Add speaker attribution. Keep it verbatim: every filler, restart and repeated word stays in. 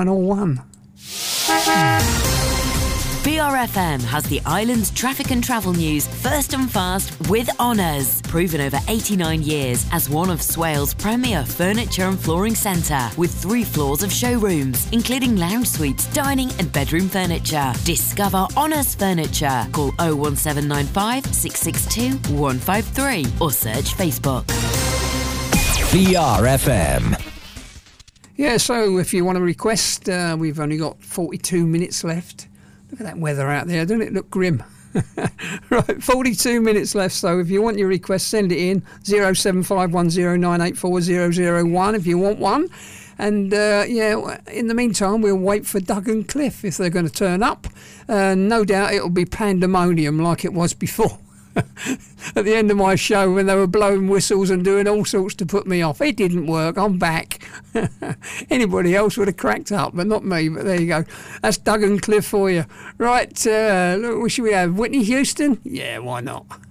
Speaker 1: and all one.
Speaker 2: B R F M has the island's traffic and travel news first and fast with honours. Proven over eighty-nine years as one of Swale's premier furniture and flooring centre, with three floors of showrooms, including lounge suites, dining and bedroom furniture. Discover Honours Furniture. Call oh one seven nine five, six six two, one five three or search Facebook.
Speaker 3: B R F M.
Speaker 1: Yeah, so if you want to request, uh, we've only got forty-two minutes left. Look at that weather out there, doesn't it look grim? Right, forty-two minutes left, so if you want your request, send it in, oh seven five one oh nine eight four oh oh one if you want one. And, uh, yeah, in the meantime, we'll wait for Doug and Cliff if they're going to turn up. Uh, no doubt it'll be pandemonium like it was before. At the end of my show when they were blowing whistles and doing all sorts to put me off. It didn't work. I'm back. Anybody else would have cracked up, but not me. But there you go. That's Doug and Cliff for you. Right, uh, look, what should we have? Whitney Houston? Yeah, why not?